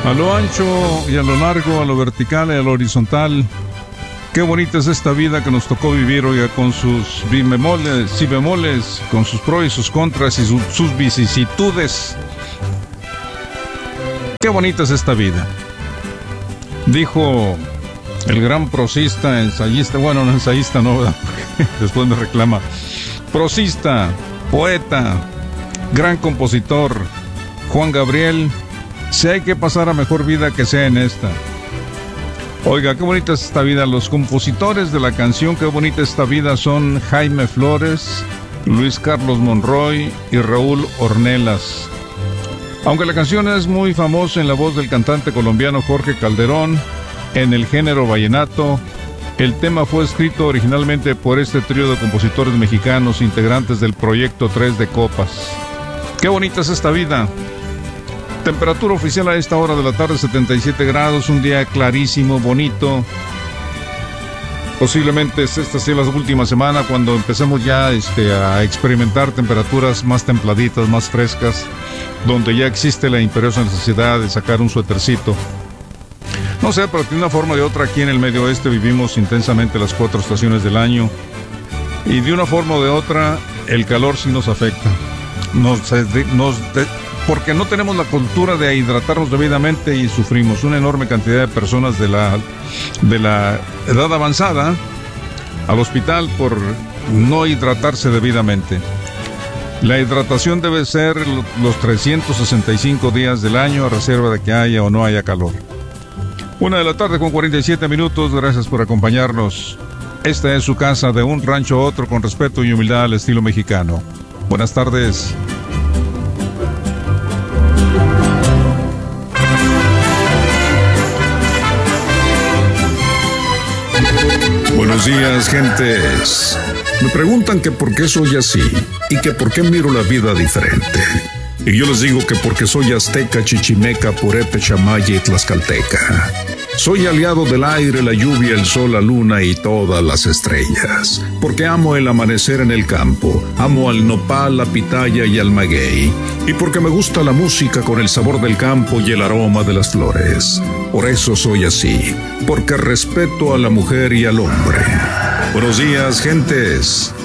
A lo ancho y a lo largo, a lo vertical y a lo horizontal. Qué bonita es esta vida que nos tocó vivir, oiga, con sus bibemoles, si bemoles, con sus pros y sus contras y sus vicisitudes. Qué bonita es esta vida. Dijo el gran prosista, ensayista, bueno, no ensayista, no, ¿verdad? Después me reclama. Prosista, poeta, gran compositor, Juan Gabriel. Si hay que pasar a mejor vida que sea en esta. Oiga, qué bonita es esta vida. Los compositores de la canción Qué bonita esta vida son Jaime Flores, Luis Carlos Monroy y Raúl Ornelas. Aunque la canción es muy famosa en la voz del cantante colombiano Jorge Calderón, en el género vallenato, el tema fue escrito originalmente por este trío de compositores mexicanos integrantes del proyecto Tres de Copas. Qué bonita es esta vida. Temperatura oficial a esta hora de la tarde, 77 grados, un día clarísimo, bonito. Posiblemente esta sea la última semana cuando empecemos ya a experimentar temperaturas más templaditas, más frescas, donde ya existe la imperiosa necesidad de sacar un suétercito. No sé, pero de una forma o de otra aquí en el Medio Oeste vivimos intensamente las 4 estaciones del año y de una forma o de otra el calor sí nos afecta. Porque no tenemos la cultura de hidratarnos debidamente y sufrimos una enorme cantidad de personas de la edad avanzada al hospital por no hidratarse debidamente. La hidratación debe ser los 365 días del año a reserva de que haya o no haya calor. 1 de la tarde con 47 minutos, gracias por acompañarnos. Esta es su casa, de un rancho a otro, con respeto y humildad al estilo mexicano. Buenas tardes. Buenos días, gentes. Me preguntan que por qué soy así y que por qué miro la vida diferente. Y yo les digo que porque soy azteca, chichimeca, purepe, chamaya y tlaxcalteca. Soy aliado del aire, la lluvia, el sol, la luna y todas las estrellas. Porque amo el amanecer en el campo, amo al nopal, la pitaya y al maguey. Y porque me gusta la música con el sabor del campo y el aroma de las flores. Por eso soy así, porque respeto a la mujer y al hombre. Buenos días, gentes.